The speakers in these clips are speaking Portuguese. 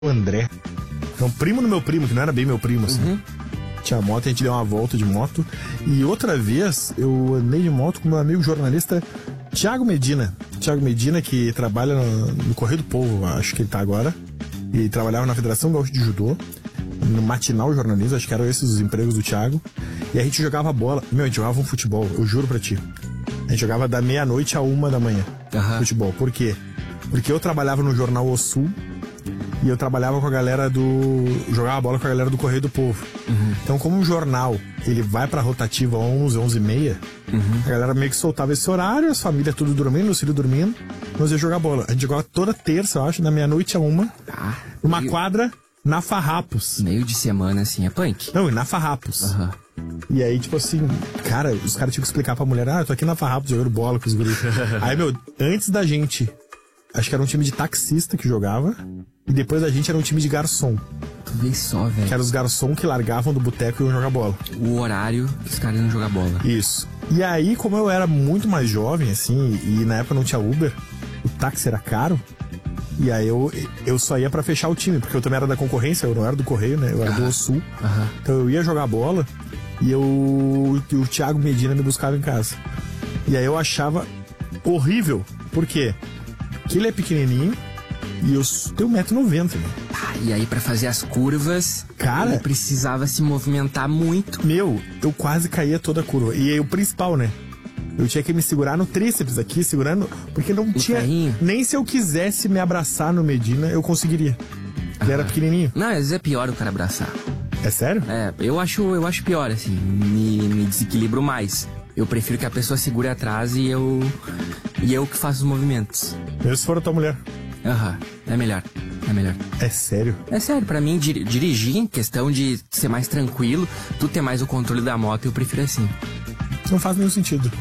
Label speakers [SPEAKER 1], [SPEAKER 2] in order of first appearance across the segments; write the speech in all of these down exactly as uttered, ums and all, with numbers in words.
[SPEAKER 1] o André. É um primo do meu primo, que não era bem meu primo, assim. Uhum. Tinha moto, a gente deu uma volta de moto. E outra vez, eu andei de moto com meu amigo jornalista Thiago Medina. Thiago Medina, que trabalha no, no Correio do Povo, acho que ele tá agora. E trabalhava na Federação Gaúcha de Judô, no Matinal Jornalismo, acho que eram esses os empregos do Thiago. E a gente jogava bola. Meu, a gente jogava um futebol, eu juro pra ti. A gente jogava da meia-noite a uma da manhã. Uhum. Futebol. Por quê? Porque eu trabalhava no jornal O Sul e eu trabalhava com a galera do... jogava bola com a galera do Correio do Povo. Uhum. Então, como o jornal, ele vai pra rotativa onze, onze e meia, uhum. a galera meio que soltava esse horário, as famílias tudo dormindo, os filhos dormindo, nós ia jogar bola. A gente jogava toda terça, eu acho, da meia-noite a uma, ah, numa meio... quadra na Farrapos.
[SPEAKER 2] Meio de semana, assim, é punk?
[SPEAKER 1] Não, e na Farrapos.
[SPEAKER 2] Aham. Uhum.
[SPEAKER 1] E aí, tipo assim, cara, os caras tinham que explicar pra mulher, ah, eu tô aqui na Farrapos jogando bola com os guris. Aí, meu, antes da gente, acho que era um time de taxista que jogava, e depois da gente era um time de garçom.
[SPEAKER 2] Tu vê só, velho.
[SPEAKER 1] Que eram os garçom que largavam do boteco e iam jogar bola.
[SPEAKER 2] O horário que os caras iam jogar bola.
[SPEAKER 1] Isso. E aí, como eu era muito mais jovem, assim, e na época não tinha Uber, o táxi era caro, e aí eu, eu só ia pra fechar o time, porque eu também era da concorrência, eu não era do Correio, né? Eu era do Sul. Uhum. Então eu ia jogar bola e eu, o Thiago Medina me buscava em casa. E aí eu achava horrível. Por quê? Porque ele é pequenininho e eu tenho um metro e noventa, né?
[SPEAKER 2] Ah, e aí pra fazer as curvas, cara, ele precisava se movimentar muito.
[SPEAKER 1] Meu, eu quase caía toda a curva. E aí o principal, né? Eu tinha que me segurar no tríceps aqui, segurando, porque não o tinha... Carrinho. Nem se eu quisesse me abraçar no Medina, eu conseguiria. Ele ah. era pequenininho.
[SPEAKER 2] Não, às vezes é pior o cara abraçar.
[SPEAKER 1] É sério?
[SPEAKER 2] É, eu acho, eu acho pior, assim, me, me desequilibro mais. Eu prefiro que a pessoa segure atrás e eu... E eu que faço os movimentos.
[SPEAKER 1] Mesmo se for a tua mulher.
[SPEAKER 2] Aham, uhum, é melhor, é melhor.
[SPEAKER 1] É sério?
[SPEAKER 2] É sério, pra mim, dir- dirigir em questão de ser mais tranquilo, tu ter mais o controle da moto, eu prefiro assim.
[SPEAKER 1] Não faz nenhum sentido.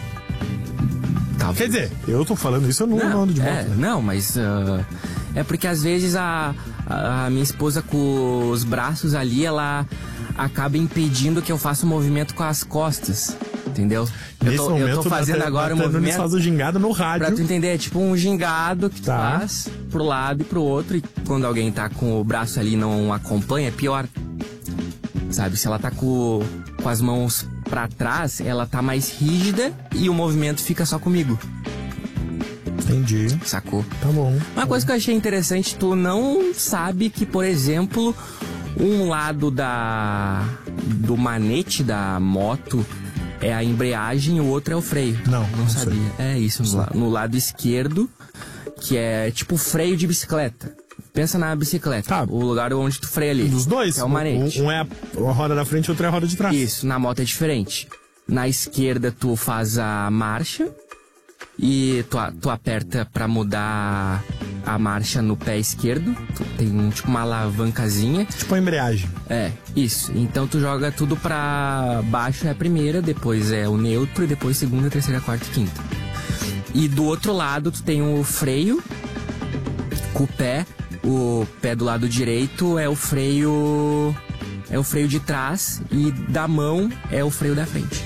[SPEAKER 2] Talvez.
[SPEAKER 1] Quer dizer, eu tô falando isso, eu não, não ando de moto.
[SPEAKER 2] É,
[SPEAKER 1] né?
[SPEAKER 2] Não, mas uh, é porque às vezes a, a, a minha esposa com os braços ali, ela acaba impedindo que eu faça o um movimento com as costas, entendeu?
[SPEAKER 1] Nesse
[SPEAKER 2] eu tô,
[SPEAKER 1] momento,
[SPEAKER 2] eu tô fazendo
[SPEAKER 1] bata,
[SPEAKER 2] agora o um
[SPEAKER 1] movimento... faz o gingado no rádio.
[SPEAKER 2] Pra tu entender, é tipo um gingado que tu
[SPEAKER 1] tá.
[SPEAKER 2] faz pro lado e pro outro, e quando alguém tá com o braço ali e não acompanha, é pior. Sabe, se ela tá com, com as mãos pra trás, ela tá mais rígida e o movimento fica só comigo.
[SPEAKER 1] Entendi.
[SPEAKER 2] Sacou?
[SPEAKER 1] Tá bom.
[SPEAKER 2] Uma
[SPEAKER 1] tá
[SPEAKER 2] coisa
[SPEAKER 1] bom.
[SPEAKER 2] que eu achei interessante, tu não sabe que, por exemplo, um lado da do manete da moto é a embreagem e o outro é o freio.
[SPEAKER 1] Não,
[SPEAKER 2] não,
[SPEAKER 1] não
[SPEAKER 2] sabia.
[SPEAKER 1] sei.
[SPEAKER 2] É isso, no, la, no lado esquerdo, que é tipo freio de bicicleta. Pensa na bicicleta, tá. O lugar onde tu freia ali.
[SPEAKER 1] Dos dois?
[SPEAKER 2] É o manete.
[SPEAKER 1] Um, um é a roda da frente e outro é a roda de trás.
[SPEAKER 2] Isso, na moto é diferente. Na esquerda tu faz a marcha e tu, tu aperta pra mudar a marcha no pé esquerdo. Tu tem um, tipo uma alavancazinha.
[SPEAKER 1] Tipo a embreagem.
[SPEAKER 2] É, isso. Então tu joga tudo pra baixo, é a primeira, depois é o neutro e depois segunda, terceira, quarta e quinta. E do outro lado tu tem o freio com o pé. O pé do lado direito é o freio é o freio de trás e da mão é o freio da frente.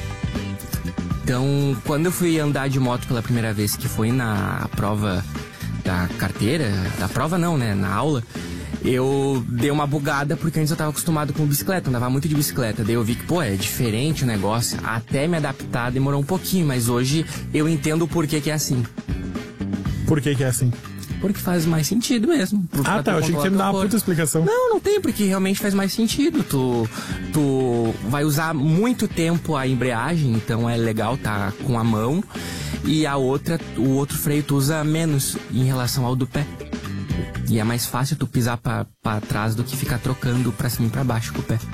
[SPEAKER 2] Então, quando eu fui andar de moto pela primeira vez, que foi na prova da carteira, da prova não, né, na aula, eu dei uma bugada porque antes eu tava acostumado com bicicleta, andava muito de bicicleta, daí eu vi que, pô, é diferente o negócio, até me adaptar demorou um pouquinho, mas hoje eu entendo o porquê que é assim.
[SPEAKER 1] Por que que é assim?
[SPEAKER 2] Porque faz mais sentido mesmo.
[SPEAKER 1] Ah, tá, eu achei que você me dava uma puta explicação.
[SPEAKER 2] Não, não tem, porque realmente faz mais sentido. Tu, tu vai usar muito tempo a embreagem, então é legal tá com a mão. E a outra, o outro freio tu usa menos em relação ao do pé. E é mais fácil tu pisar pra, pra trás do que ficar trocando pra cima e pra baixo com o pé.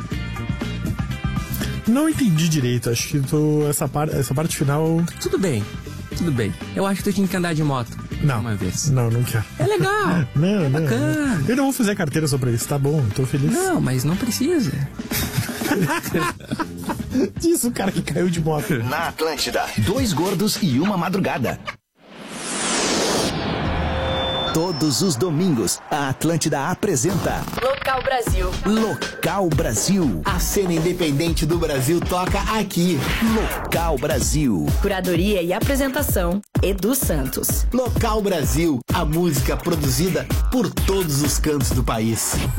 [SPEAKER 1] Não entendi direito, acho que tu, essa, par, essa parte final...
[SPEAKER 2] Tudo bem, tudo bem. Eu acho que tu tinha que andar de moto.
[SPEAKER 1] Não,
[SPEAKER 2] uma vez.
[SPEAKER 1] não, não quero.
[SPEAKER 2] É legal.
[SPEAKER 1] não,
[SPEAKER 2] é
[SPEAKER 1] não,
[SPEAKER 2] bacana.
[SPEAKER 1] Não. Eu não vou fazer carteira só pra isso, tá bom, tô feliz.
[SPEAKER 2] Não, mas não precisa.
[SPEAKER 1] Diz o cara que caiu de moto.
[SPEAKER 3] Na Atlântida, dois gordos e uma madrugada. Todos os domingos, a Atlântida apresenta
[SPEAKER 4] Local Brasil.
[SPEAKER 3] Local Brasil.
[SPEAKER 5] A cena independente do Brasil toca aqui.
[SPEAKER 3] Local Brasil.
[SPEAKER 4] Curadoria e apresentação, Edu Santos.
[SPEAKER 5] Local Brasil, a música produzida por todos os cantos do país.